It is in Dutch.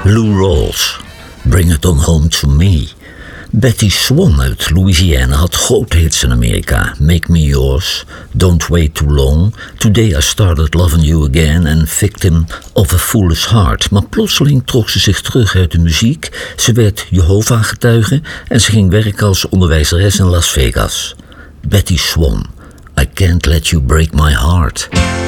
Lou Rawls, Bring It On Home To Me. Betty Swan uit Louisiana had grote hits in Amerika. Make Me Yours, Don't Wait Too Long, Today I Started Loving You Again en Victim of a Foolish Heart. Maar plotseling trok ze zich terug uit de muziek. Ze werd Jehovah-getuige en ze ging werken als onderwijzeres in Las Vegas. Betty Swan, I Can't Let You Break My Heart.